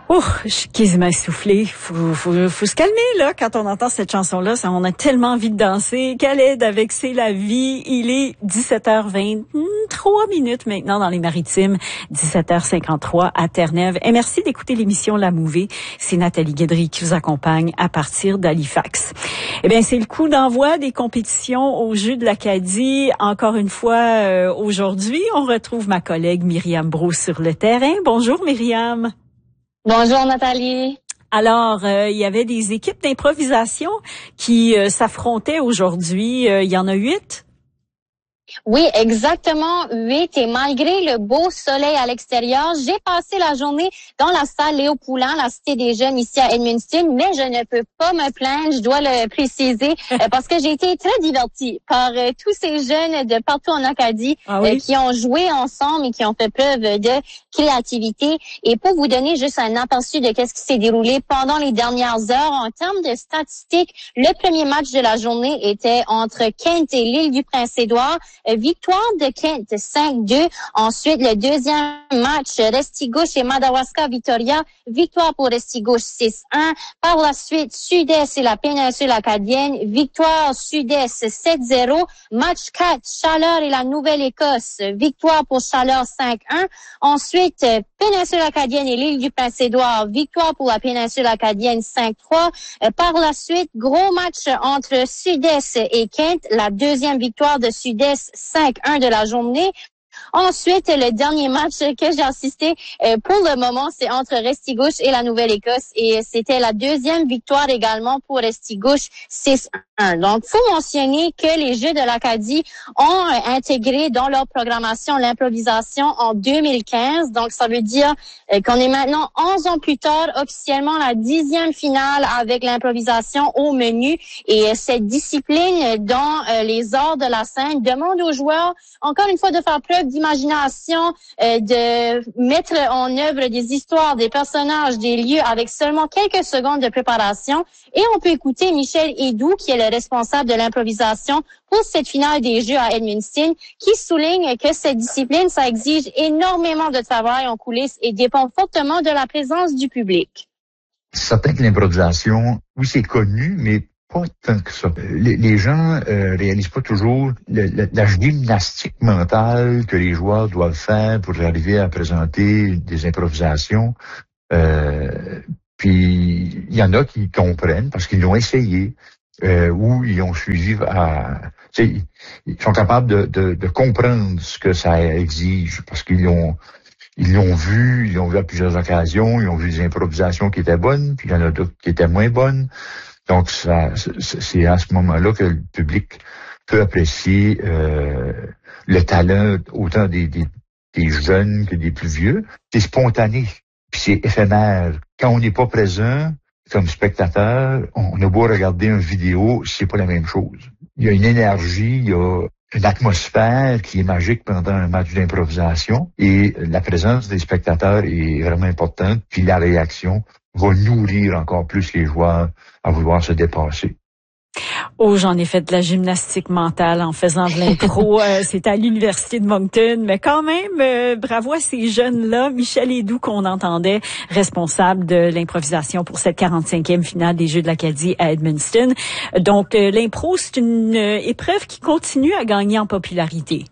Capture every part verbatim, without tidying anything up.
Oh, je suis quasiment essoufflée. Faut, faut, faut se calmer, là, quand on entend cette chanson-là. Ça, on a tellement envie de danser. Khaled avec C'est la vie. Il est dix-sept heures vingt-trois minutes maintenant dans les Maritimes. dix-sept heures cinquante-trois à Terre-Neuve. Et merci d'écouter l'émission La Mouvée. C'est Nathalie Guédry qui vous accompagne à partir d'Halifax. Eh bien, c'est le coup d'envoi des compétitions aux Jeux de l'Acadie. Encore une fois, euh, aujourd'hui, on retrouve ma collègue Myriam Brault sur le terrain. Bonjour, Myriam. Bonjour Nathalie. Alors, euh, il y avait des équipes d'improvisation qui euh, s'affrontaient aujourd'hui. Euh, il y en a huit? Oui, exactement huit. Et malgré le beau soleil à l'extérieur, j'ai passé la journée dans la salle Léo Poulin, la Cité des Jeunes ici à Edmundston, mais je ne peux pas me plaindre, je dois le préciser, parce que j'ai été très divertie par euh, tous ces jeunes de partout en Acadie ah oui? euh, qui ont joué ensemble et qui ont fait preuve de créativité. Et pour vous donner juste un aperçu de qu'est-ce qui s'est déroulé pendant les dernières heures, en termes de statistiques, le premier match de la journée était entre Kent et l'île du Prince-Édouard. Victoire de Kent cinq deux. Ensuite, le deuxième match, Restigouche et Madawaska Victoria. Victoire pour Restigouche six un. Par la suite, Sud-Est et la péninsule acadienne. Victoire Sud-Est sept zéro. Match quatre, Chaleur et la Nouvelle-Écosse. Victoire pour Chaleur cinq un. Ensuite, péninsule acadienne et l'île du Prince-Édouard. Victoire pour la péninsule acadienne cinq trois. Par la suite, gros match entre Sud-Est et Kent. La deuxième victoire de Sud-Est cinq un de la journée. Ensuite, le dernier match que j'ai assisté euh, pour le moment, c'est entre Restigouche et la Nouvelle-Écosse et c'était la deuxième victoire également pour Restigouche six un. Donc, faut mentionner que les Jeux de l'Acadie ont euh, intégré dans leur programmation l'improvisation en deux mille quinze. Donc, ça veut dire euh, qu'on est maintenant onze ans plus tard, officiellement la dixième finale avec l'improvisation au menu. Et euh, cette discipline dans euh, les arts de la scène demande aux joueurs, encore une fois, de faire preuve d'imagination, euh, de mettre en œuvre des histoires, des personnages, des lieux avec seulement quelques secondes de préparation. Et on peut écouter Michel Hédoux, qui est le responsable de l'improvisation pour cette finale des Jeux à Edmundston, qui souligne que cette discipline, ça exige énormément de travail en coulisses et dépend fortement de la présence du public. C'est certain que l'improvisation, oui, c'est connu, mais pas tant que ça. Les, les gens euh, réalisent pas toujours le, le, la gymnastique mentale que les joueurs doivent faire pour arriver à présenter des improvisations. Euh, puis il y en a qui comprennent parce qu'ils l'ont essayé euh, ou ils ont suivi à... Tu sais, ils sont capables de, de, de comprendre ce que ça exige parce qu'ils l'ont ils l'ont vu, ils l'ont vu à plusieurs occasions, ils ont vu des improvisations qui étaient bonnes, puis il y en a d'autres qui étaient moins bonnes. Donc, ça, c'est à ce moment-là que le public peut apprécier euh, le talent autant des, des, des jeunes que des plus vieux. C'est spontané, puis c'est éphémère. Quand on n'est pas présent comme spectateur, on a beau regarder une vidéo, c'est pas la même chose. Il y a une énergie, il y a une atmosphère qui est magique pendant un match d'improvisation et la présence des spectateurs est vraiment importante, puis la réaction va nourrir encore plus les joueurs à vouloir se dépasser. Oh, j'en ai fait de la gymnastique mentale en faisant de l'impro. euh, C'était à l'Université de Moncton. Mais quand même, euh, bravo à ces jeunes-là. Michel Hédoux, qu'on entendait, responsable de l'improvisation pour cette quarante-cinquième finale des Jeux de l'Acadie à Edmundston. Donc, euh, l'impro, c'est une euh, épreuve qui continue à gagner en popularité.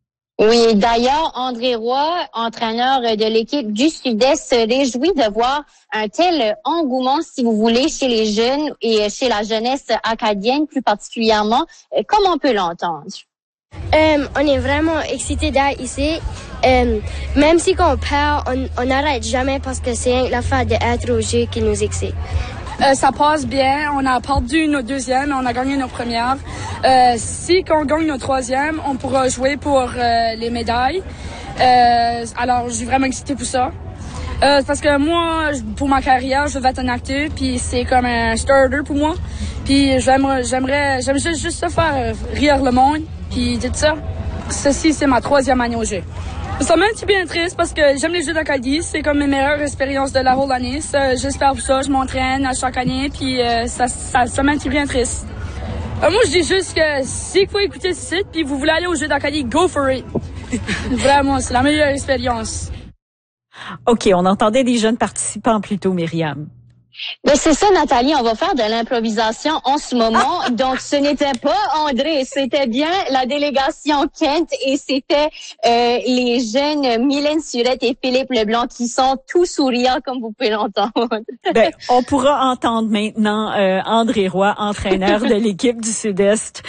Oui, d'ailleurs, André Roy, entraîneur de l'équipe du Sud-Est, se réjouit de voir un tel engouement, si vous voulez, chez les jeunes et chez la jeunesse acadienne plus particulièrement. Comme on peut l'entendre? Euh, on est vraiment excités d'être ici. Euh, même si on perd, on n'arrête jamais parce que c'est l'affaire d'être au jeu qui nous excite. Euh, ça passe bien. On a perdu nos deuxièmes, on a gagné nos premières. Euh, si on gagne nos troisièmes, on pourra jouer pour euh, les médailles. Euh, alors, je suis vraiment excitée pour ça. Euh, parce que moi, pour ma carrière, je vais être un acteur, puis c'est comme un starter pour moi. Puis j'aimerais, j'aimerais, j'aime juste, juste faire rire le monde, puis tout ça. Ceci, c'est ma troisième année au jeu. Ça m'a un petit peu triste parce que j'aime les Jeux d'Acadie. C'est comme mes meilleures expériences de la whole année. Ça, j'espère pour ça. Je m'entraîne à chaque année. Puis euh, ça, ça, ça m'a un petit peu triste. Euh, moi, je dis juste que si vous écoutez ce site puis vous voulez aller aux Jeux d'Acadie, go for it. Vraiment, c'est la meilleure expérience. OK, on entendait des jeunes participants plutôt, Myriam. Ben c'est ça, Nathalie, on va faire de l'improvisation en ce moment. Donc, ce n'était pas André, c'était bien la délégation Kent et c'était euh, les jeunes Mylène Surette et Philippe Leblanc qui sont tout souriants, comme vous pouvez l'entendre. Ben, on pourra entendre maintenant euh, André Roy, entraîneur de l'équipe du Sud-Est.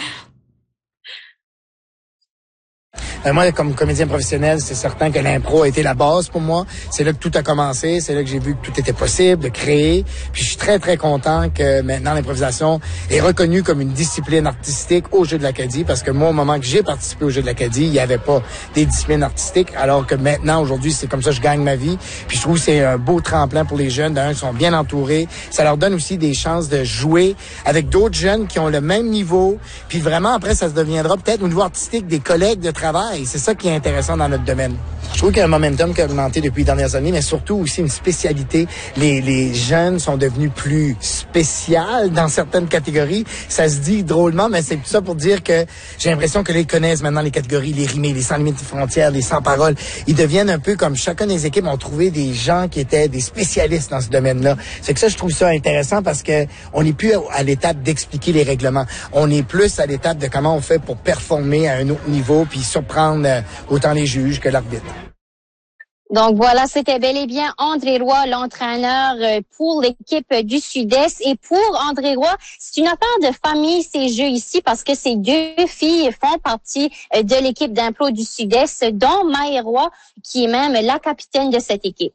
Euh, moi, comme comédien professionnel, c'est certain que l'impro a été la base pour moi. C'est là que tout a commencé. C'est là que j'ai vu que tout était possible de créer. Puis je suis très, très content que maintenant l'improvisation est reconnue comme une discipline artistique au Jeux de l'Acadie. Parce que moi, au moment que j'ai participé au Jeux de l'Acadie, il n'y avait pas des disciplines artistiques. Alors que maintenant, aujourd'hui, c'est comme ça que je gagne ma vie. Puis je trouve que c'est un beau tremplin pour les jeunes. D'un, ils sont bien entourés. Ça leur donne aussi des chances de jouer avec d'autres jeunes qui ont le même niveau. Puis vraiment, après, ça se deviendra peut-être au niveau artistique des collègues de travail. C'est ça qui est intéressant dans notre domaine. Je trouve qu'il y a un momentum qui a augmenté depuis les dernières années, mais surtout aussi une spécialité. Les, les jeunes sont devenus plus spéciales dans certaines catégories. Ça se dit drôlement, mais c'est tout ça pour dire que j'ai l'impression que les connaissent maintenant les catégories, les rimés, les sans limites de frontières, les sans paroles. Ils deviennent un peu comme chacun des équipes ont trouvé des gens qui étaient des spécialistes dans ce domaine-là. C'est que ça, je trouve ça intéressant parce que on n'est plus à l'étape d'expliquer les règlements. On est plus à l'étape de comment on fait pour performer à un autre niveau puis surprendre autant les juges que l'arbitre. Donc voilà, c'était bel et bien André Roy, l'entraîneur pour l'équipe du Sud-Est. Et pour André Roy, c'est une affaire de famille ces jeux ici parce que ces deux filles font partie de l'équipe d'impro du Sud-Est, dont Maë Roy, qui est même la capitaine de cette équipe.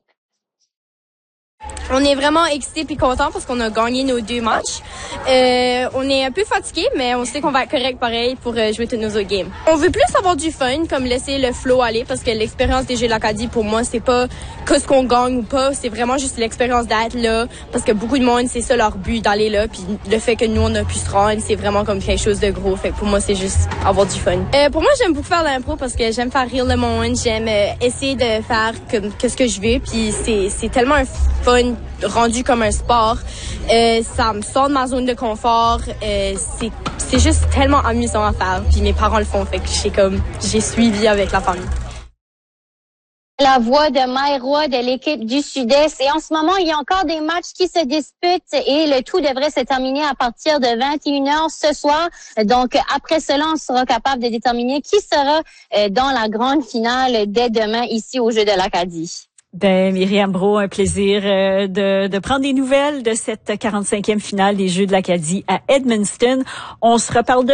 On est vraiment excités puis contents parce qu'on a gagné nos deux matchs. Euh, on est un peu fatigués, mais on sait qu'on va être correct pareil pour euh, jouer tous nos autres games. On veut plus avoir du fun, comme laisser le flow aller, parce que l'expérience des Jeux de l'Acadie, pour moi, c'est pas que ce qu'on gagne ou pas, c'est vraiment juste l'expérience d'être là, parce que beaucoup de monde, c'est ça leur but, d'aller là, puis le fait que nous, on a pu se rendre, c'est vraiment comme quelque chose de gros. Fait que pour moi, c'est juste avoir du fun. Euh, pour moi, j'aime beaucoup faire de l'impro parce que j'aime faire rire le monde, j'aime euh, essayer de faire comme que ce que je veux, puis c'est, c'est tellement un fun rendu comme un sport. Euh, ça me sort de ma zone de confort. Euh, c'est, c'est juste tellement amusant à faire. Puis mes parents le font, fait que j'ai comme j'ai suivi avec la famille. La voix de Maë Roy de l'équipe du Sud-Est. Et en ce moment, il y a encore des matchs qui se disputent et le tout devrait se terminer à partir de vingt et une heures ce soir. Donc, après cela, on sera capable de déterminer qui sera dans la grande finale dès demain ici au Jeux de l'Acadie. Ben, Myriam Brault, un plaisir euh, de, de prendre des nouvelles de cette quarante-cinquième finale des Jeux de l'Acadie à Edmundston. On se reparle de